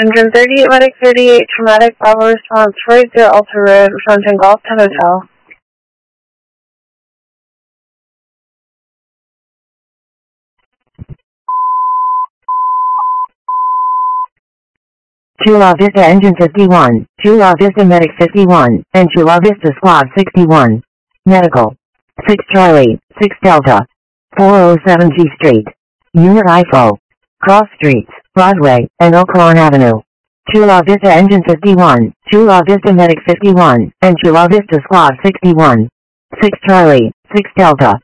Engine 38, Medic 38, traumatic Bravo response, right there, Alta Road, fronting Golf to Hotel. Chula Vista Engine 51, Chula Vista Medic 51, and Chula Vista Squad 61. Medical. 6 Charlie, 6 Delta. 407 G Street. Unit IFO. Cross Streets, Broadway, and Oaklawn Avenue. Chula Vista Engine 51, Chula Vista Medic 51, and Chula Vista Squad 61. 6 Charlie, 6 Delta.